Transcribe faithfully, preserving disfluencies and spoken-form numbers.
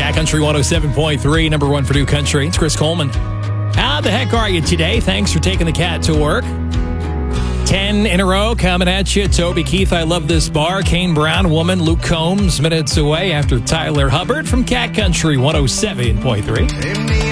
Cat Country one oh seven point three, number one for New Country. It's Chris Coleman. How the heck are you today? Thanks for taking the cat to work. Ten in a row coming at you. Toby Keith, I Love This Bar. Kane Brown, Woman. Luke Combs, minutes away after Tyler Hubbard from Cat Country one oh seven point three.